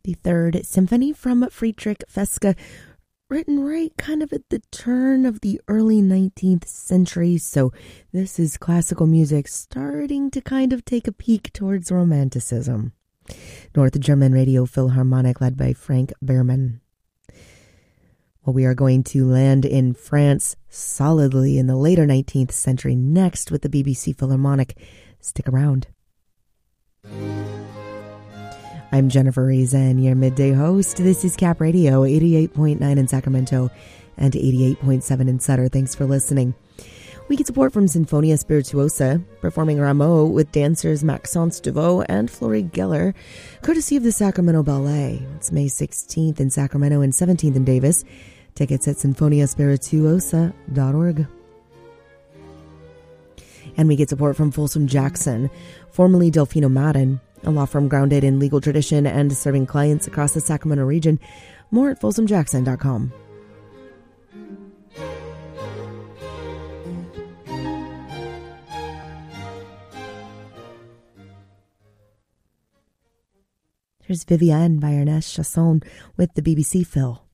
the Third Symphony from Friedrich Feske, written right kind of at the turn of the early 19th century. So this is classical music starting to kind of take a peek towards Romanticism. North German Radio Philharmonic led by Frank Behrman. Well, we are going to land in France solidly in the later 19th century next with the BBC Philharmonic. Stick around. I'm Jennifer Reason, your midday host. This is Cap Radio, 88.9 in Sacramento and 88.7 in Sutter. Thanks for listening. We get support from Sinfonia Spirituosa, performing Rameau with dancers Maxence Deveau and Florie Geller, courtesy of the Sacramento Ballet. It's May 16th in Sacramento and 17th in Davis. Tickets at sinfoniaspirituosa.org. And we get support from Folsom Jackson, formerly Delfino Madden, a law firm grounded in legal tradition and serving clients across the Sacramento region. More at folsomjackson.com. Here's Vivienne by Ernest Chasson with the BBC Phil.